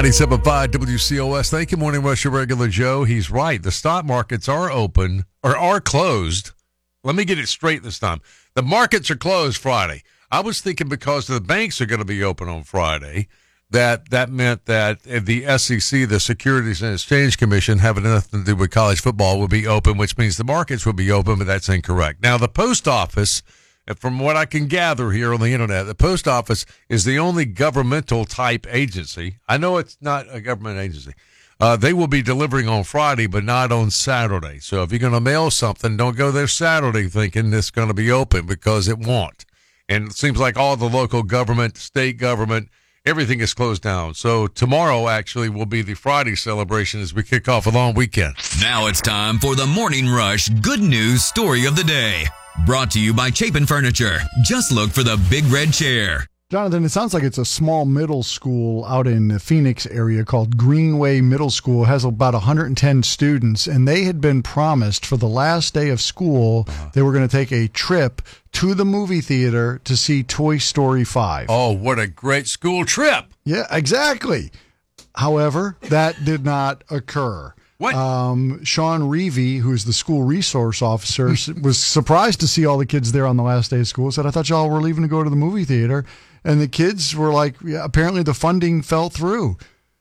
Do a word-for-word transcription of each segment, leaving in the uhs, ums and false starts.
ninety-seven point five W C O S. Thank you, Morning Rush, your regular Joe. He's right. The stock markets are open or are closed. Let me get it straight this time. The markets are closed Friday. I was thinking because the banks are going to be open on Friday, that that meant that the S E C, the Securities and Exchange Commission, having nothing to do with college football, would be open, which means the markets would be open, but that's incorrect. Now, the post office, from what I can gather here on the internet, the post office is the only governmental type agency. I know it's not a government agency. Uh, they will be delivering on Friday, but not on Saturday. So if you're going to mail something, don't go there Saturday thinking it's going to be open, because it won't. And it seems like all the local government, state government, everything is closed down. So tomorrow actually will be the Friday celebration as we kick off a long weekend. Now it's time for the Morning Rush Good News Story of the Day. Brought to you by Chapin Furniture. Just look for the big red chair. Jonathan, it sounds like it's a small middle school out in the Phoenix area called Greenway Middle School. It has about one hundred ten students, and they had been promised for the last day of school uh-huh. they were going to take a trip to the movie theater to see Toy Story five. Oh, what a great school trip. Yeah, exactly. However, that did not occur. What? Um, Sean Reevy, who's the school resource officer, was surprised to see all the kids there on the last day of school. Said, I thought y'all were leaving to go to the movie theater. And the kids were like, yeah, apparently the funding fell through.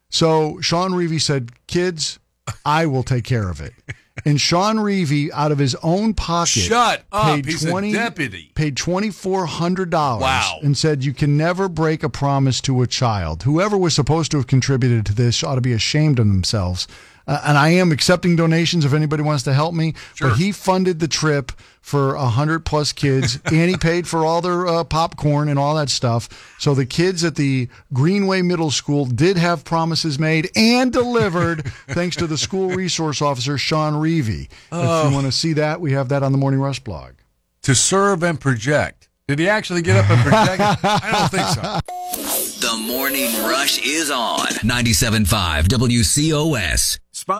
So Sean Reevy said, kids, I will take care of it. And Sean Reevy, out of his own pocket, Shut up. paid He's twenty a deputy. paid twenty-four hundred dollars. Wow. And said, you can never break a promise to a child. Whoever was supposed to have contributed to this ought to be ashamed of themselves. Uh, and I am accepting donations if anybody wants to help me. Sure. But he funded the trip for one hundred plus kids, and he paid for all their uh, popcorn and all that stuff. So the kids at the Greenway Middle School did have promises made and delivered, thanks to the school resource officer, Sean Reevy. Oh. If you want to see that, we have that on the Morning Rush blog. To serve and project. Did he actually get up and project? I don't think so. The Morning Rush is on ninety-seven point five W C O S.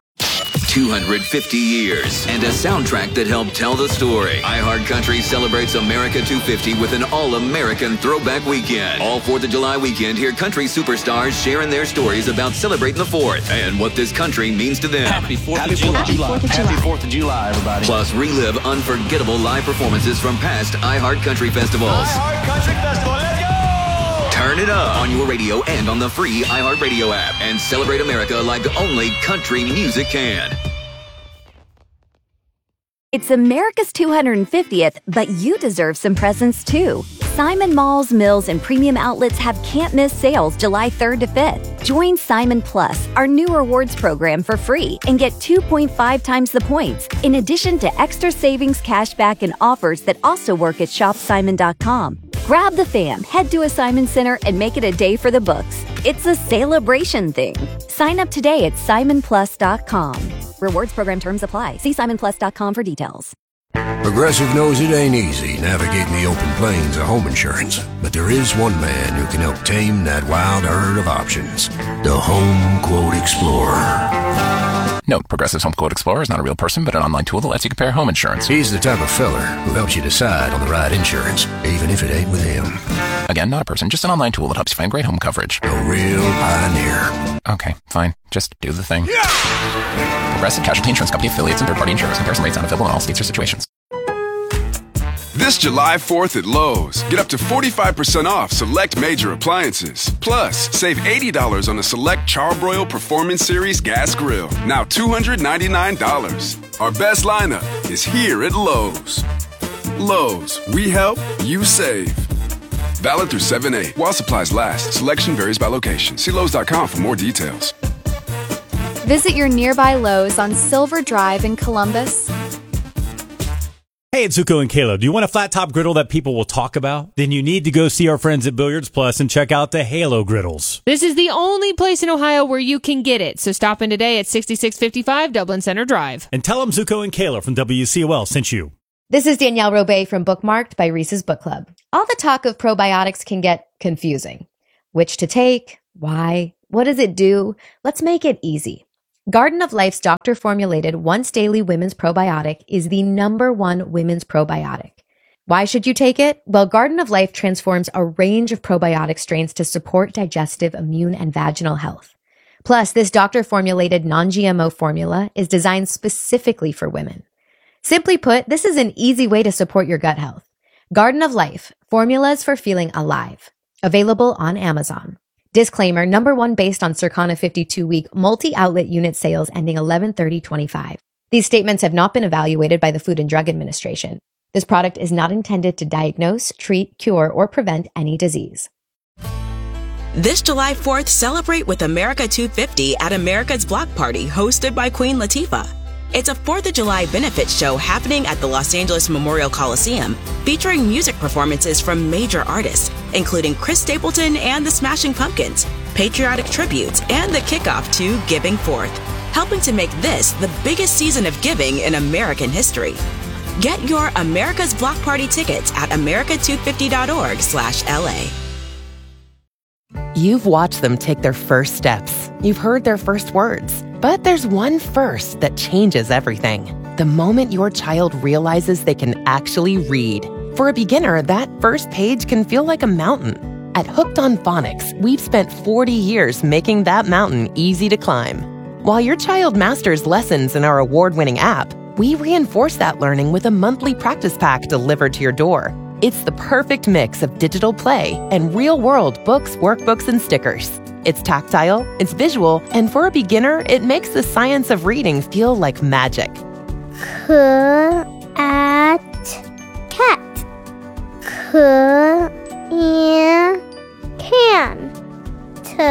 two hundred fifty years and a soundtrack that helped tell the story. iHeart Country celebrates America two fifty with an all-American throwback weekend. All fourth of July weekend, hear country superstars sharing their stories about celebrating the fourth and what this country means to them. Happy fourth of July. Happy fourth of July, everybody. Plus, relive unforgettable live performances from past iHeart Country festivals. iHeart Country Festival, let's go! Turn it up on your radio and on the free iHeartRadio app and celebrate America like only country music can. It's America's two hundred fiftieth, but you deserve some presents too. Simon Malls, Mills, and Premium Outlets have can't-miss sales July third to fifth. Join Simon Plus, our new rewards program, for free and get two point five times the points, in addition to extra savings, cashback, and offers that also work at shop simon dot com. Grab the fam, head to a Simon Center, and make it a day for the books. It's a celebration thing. Sign up today at simon plus dot com. Rewards program terms apply. See simon plus dot com for details. Progressive knows it ain't easy navigating the open plains of home insurance, but there is one man who can help tame that wild herd of options. The Home Quote Explorer. Note, Progressive's Home Quote Explorer is not a real person, but an online tool that lets you compare home insurance. He's the type of feller who helps you decide on the right insurance, even if it ain't with him. Again, not a person, just an online tool that helps you find great home coverage. A real pioneer. Okay, fine. Just do the thing. Yeah! Progressive Casualty Insurance Company affiliates and third-party insurers. Comparison rates not available in all states or situations. This July fourth at Lowe's, get up to forty-five percent off select major appliances. Plus, save eighty dollars on a select Charbroil Performance Series gas grill. Now two hundred ninety-nine dollars. Our best lineup is here at Lowe's. Lowe's, we help, you save. Valid through seven eight. While supplies last, selection varies by location. See Lowe's dot com for more details. Visit your nearby Lowe's on Silver Drive in Columbus. Hey, it's Zuko and Kayla. Do you want a flat top griddle that people will talk about? Then you need to go see our friends at Billiards Plus and check out the Halo griddles. This is the only place in Ohio where you can get it. So stop in today at sixty-six fifty-five Dublin Center Drive. And tell them Zuko and Kayla from W C O L sent you. This is Danielle Robay from Bookmarked by Reese's Book Club. All the talk of probiotics can get confusing. Which to take? Why? What does it do? Let's make it easy. Garden of Life's doctor-formulated once-daily women's probiotic is the number one women's probiotic. Why should you take it? Well, Garden of Life transforms a range of probiotic strains to support digestive, immune, and vaginal health. Plus, this doctor-formulated non-G M O formula is designed specifically for women. Simply put, this is an easy way to support your gut health. Garden of Life, formulas for feeling alive. Available on Amazon. Disclaimer, number one based on Circana fifty-two week multi-outlet unit sales ending eleven thirty twenty-five. These statements have not been evaluated by the Food and Drug Administration. This product is not intended to diagnose, treat, cure, or prevent any disease. This July fourth, celebrate with America two fifty at America's Block Party, hosted by Queen Latifah. It's a fourth of July benefit show happening at the Los Angeles Memorial Coliseum, featuring music performances from major artists, including Chris Stapleton and the Smashing Pumpkins, patriotic tributes, and the kickoff to Giving Forth, helping to make this the biggest season of giving in American history. Get your America's Block Party tickets at america two fifty dot org slash L A. You've watched them take their first steps. You've heard their first words. But there's one first that changes everything. The moment your child realizes they can actually read. For a beginner, that first page can feel like a mountain. At Hooked on Phonics, we've spent forty years making that mountain easy to climb. While your child masters lessons in our award-winning app, we reinforce that learning with a monthly practice pack delivered to your door. It's the perfect mix of digital play and real-world books, workbooks, and stickers. It's tactile, it's visual, and for a beginner, it makes the science of reading feel like magic. C at cat. C in can. T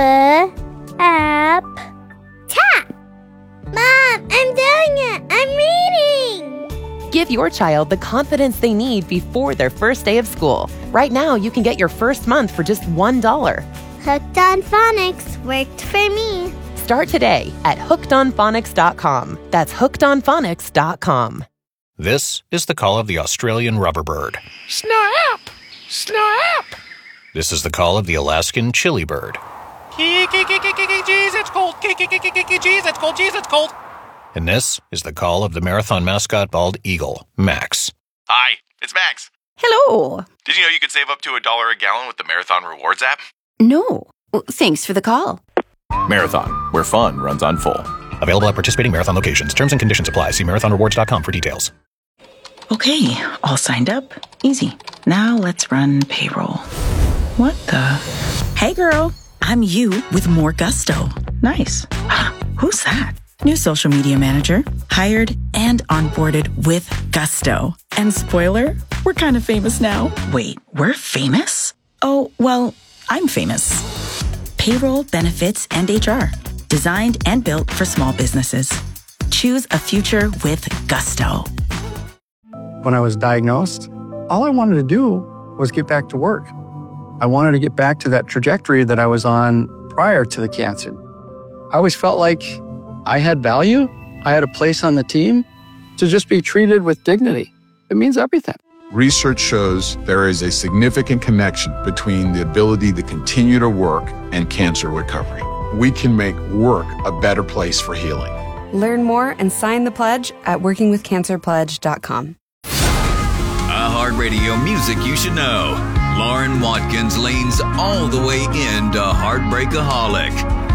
app tap. Mom, I'm doing it. I'm reading. Give your child the confidence they need before their first day of school. Right now, you can get your first month for just one dollar. Hooked on Phonics worked for me. Start today at hooked on phonics dot com. That's hooked on phonics dot com. This is the call of the Australian rubberbird. Snap! Snap! This is the call of the Alaskan chili bird. Jeez, it's cold. Jeez, it's cold. Jeez, it's cold. And this is the call of the marathon mascot bald eagle, Max. Hi, it's Max. Hello. Did you know you could save up to a dollar a gallon with the Marathon Rewards app? No. Thanks for the call. Marathon, where fun runs on full. Available at participating Marathon locations. Terms and conditions apply. See marathon rewards dot com for details. Okay, all signed up. Easy. Now let's run payroll. What the? Hey girl, I'm you with more gusto. Nice. Who's that? New social media manager. Hired and onboarded with gusto. And spoiler, we're kind of famous now. Wait, we're famous? Oh, well, I'm famous. Payroll, benefits, and H R. Designed and built for small businesses. Choose a future with gusto. When I was diagnosed, all I wanted to do was get back to work. I wanted to get back to that trajectory that I was on prior to the cancer. I always felt like I had value. I had a place on the team. To just be treated with dignity, it means everything. Research shows there is a significant connection between the ability to continue to work and cancer recovery. We can make work a better place for healing. Learn more and sign the pledge at working with cancer pledge dot com. iHeartRadio music you should know. Lauren Watkins leans all the way into Heartbreakaholic.